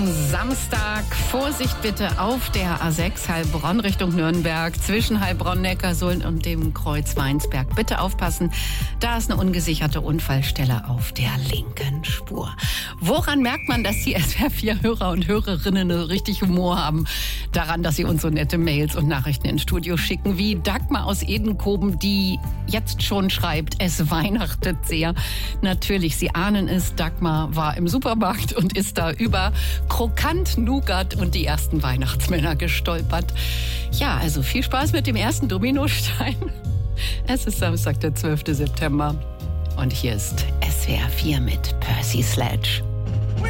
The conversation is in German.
Samstag, Vorsicht bitte auf der A6 Heilbronn Richtung Nürnberg, zwischen Heilbronn-Neckarsulm und dem Kreuz Weinsberg. Bitte aufpassen, da ist eine ungesicherte Unfallstelle auf der linken Spur. Woran merkt man, dass die SWR4-Hörer und Hörerinnen richtig Humor haben? Daran, dass sie uns so nette Mails und Nachrichten ins Studio schicken, wie Dagmar aus Edenkoben, die jetzt schon schreibt, es weihnachtet sehr. Natürlich, Sie ahnen es, Dagmar war im Supermarkt und ist da über Krokant, Nougat und die ersten Weihnachtsmänner gestolpert. Ja, also viel Spaß mit dem ersten Dominostein. Es ist Samstag, der 12. September. Und hier ist SWR4 mit Percy Sledge.